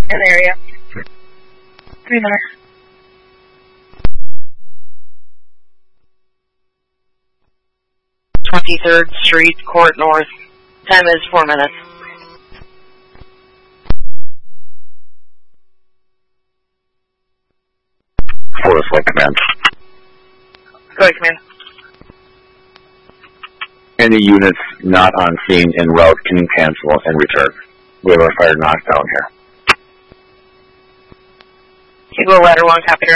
in the area. 3 minutes. .23rd Street, Court North. Time is 4 minutes. Forest Lake Command. Go ahead, Command. Any units not on scene en route can cancel and return. We have our fire knockdown here. Eagle Ladder 1, copy.